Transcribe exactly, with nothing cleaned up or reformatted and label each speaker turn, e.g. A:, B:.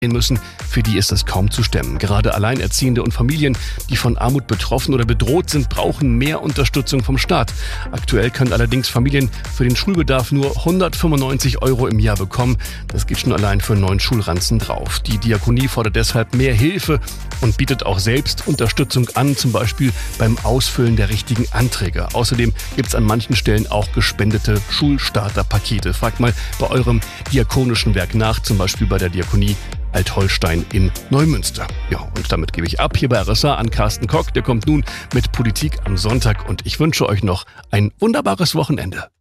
A: müssen, für die ist es kaum zu stemmen. Gerade Alleinerziehende und Familien, die von Armut betroffen oder bedroht sind, brauchen mehr Unterstützung vom Staat. Aktuell können allerdings Familien für den Schulbedarf nur hundertfünfundneunzig Euro im Jahr bekommen. Das geht schon allein für neun Schulranzen drauf. Die Diakonie fordert deshalb mehr Hilfe und bietet auch selbst Unterstützung an, zum Beispiel beim Ausfüllen der richtigen Anträge. Außerdem gibt es an manchen Stellen auch gespendete Schulstarterpakete. Fragt mal bei eurem diakonischen Werk nach, zum Beispiel bei der Diakonie Alt-Holstein in Neumünster. Ja, und damit gebe ich ab hier bei R S A an Carsten Kock. Der kommt nun mit Politik am Sonntag und ich wünsche euch noch ein wunderbares Wochenende.